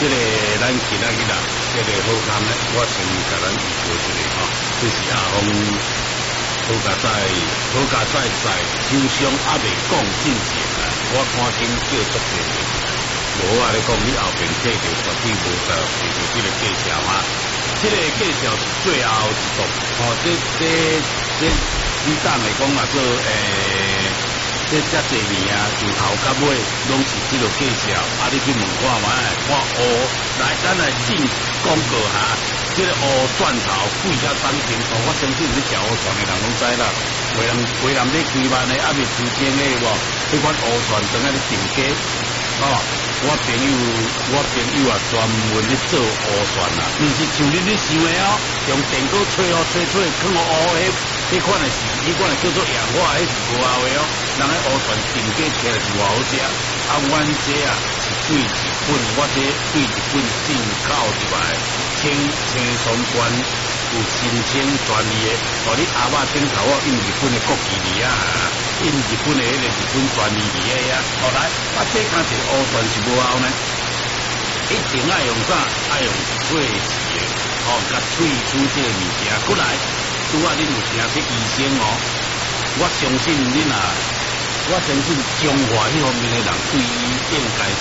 这个咱今仔日啦，这个好康咧，我先甲咱预告一下吼，这是阿峰好加在手上还未讲进前啊，我看见叫足济名，无我咧讲你后边这就绝对无得，就是这个介绍啊，这个介绍是最后一段，哦，这你当来讲嘛做这遮济年啊，从头到尾拢是这个介绍，啊，你去问看卖，看乌来，咱来进广告哈。这个乌蒜头贵甲3千块，我相信你食乌蒜的人拢知啦。为人咧几万的，还未出钱的无？这款乌蒜等下你定价，哦，我朋友啊，专门咧做乌蒜啦，唔是像你想的哦，用电锅吹放乌黑。这款的是，这款的叫做氧化，迄是无效的哦。人个乌蒜定价起来是偌好食，啊，阮这啊是对日本，我这对日本进口入来，青松关有申请专利的，哦，你阿爸顶头我用日本的国旗字啊，用日本的迄个日本专利字的呀，后来啊，这敢一个乌蒜是无效呢？一定爱用啥？爱用脆豉的，哦，甲萃取这个物件过来。拄啊，恁有听这医生哦，我相信恁啊，我相信中华迄方面的人对伊应该是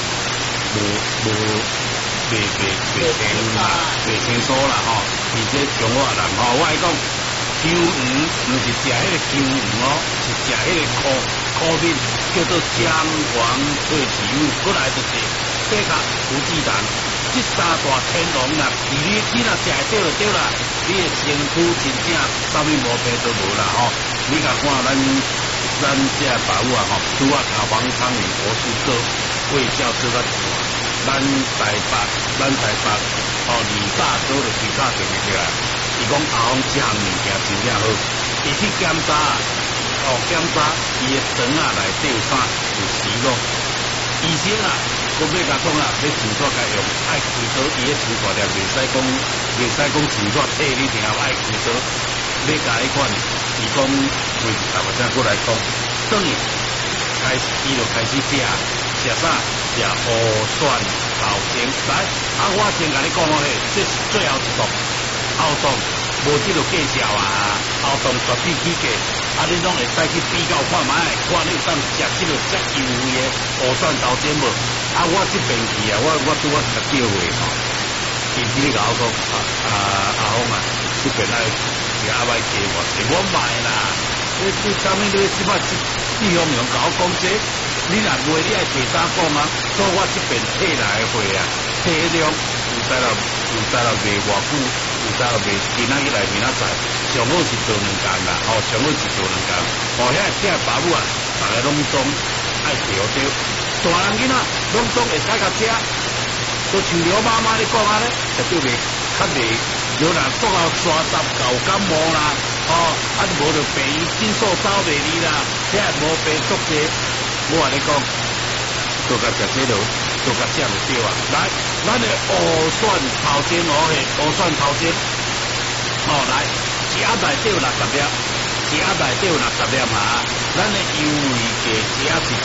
未清楚啦吼。而且中华人吼，我来讲，姜鱼唔是食迄个姜鱼哦，是食迄个苦面，叫做姜黄脆豉油，过来就是这个胡子蛋。这三大天龙啦，你若食对就对啦，你的身躯真正啥物毛病都无啦吼。你甲看咱这爸母啊吼，拄啊头房苍蝇博士哥卫教这个咱台北哦李大哥的其他电话来，伊讲阿峰这项物件真正好，伊去检查伊的肠啊内底有啥有息肉，医生啊。我要甲讲啦，要诊断该用爱开刀，伊个诊断了袂使讲诊断替你听，爱开刀。要甲迄款，伊讲为是大把仔过来讲，等于伊就开始食啥？食乌蒜头前。来，啊，我先甲你讲好咧，这是最后一段，后段无这个介绍啊，后段绝对起价。啊，你拢会使去比较看卖，看你有当食这个遮优惠的乌蒜头前无？啊，我这边去啊，我拄我食叫话吼，伊只甲我讲阿峰啊，这边来是阿歹加我卖啦。你啥物你即摆地方人甲我讲这，你若卖你爱提早讲啊，所以我这边退来的货啊，退迄种有知道卖偌久，有知道卖今仔日来明仔载，上好是做2工啦，哦，上好是做2工，哦，遐听爸母啊，大家拢总爱调调。大人囡仔拢总会使甲食，都像刘妈妈咧讲啊咧，绝对袂较袂，有人做到30搞感冒啦，哦，啊就无就病医诊所走袂离啦，遐无病足济，我话你讲，做甲食这落，做甲食就对啊。来，咱的乌蒜头前乌蒜头前，哦来，一盒内底有60粒。一盒内底有60粒嘛，咱的优惠价一盒是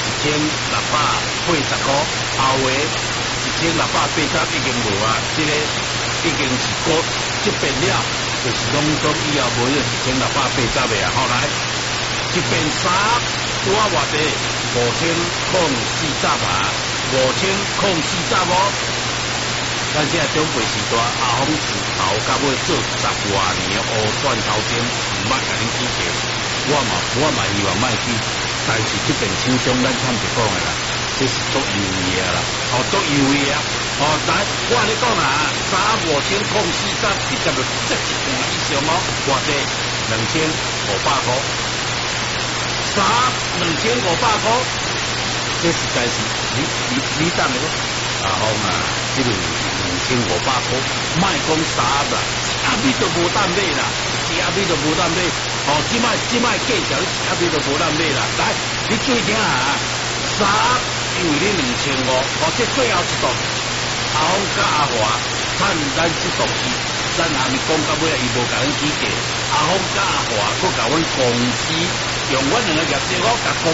1680块，后尾1680已经无啊，这个已经是过这边了，就是拢总以后无有1680的啊，后来这边3多偌济5040啊，5040哦。咱这长辈时代，阿峰自头到尾做10多年的乌蒜头前，唔捌甲恁记着，我嘛希望莫记，但是这边厂商咱看就讲的啦，这是足优惠的啦，哦，足优惠啊，哦，来，我跟你讲啦，35040直接就这一半以上哦，偌济2500块，2500块，这实在是你当的阿峰啊，这个2500块，卖讲3啦，一盒米都无当买啦，一盒米都无当买。哦，即摆计较你一盒米都无当买啦。来，你注意听啊，3因为你2500，哦，这最后一段，阿峰甲阿华趁咱这段期，咱还没讲到尾啊，伊无甲咱起价，阿峰甲阿华佫甲阮公司用阮2个业绩，我甲公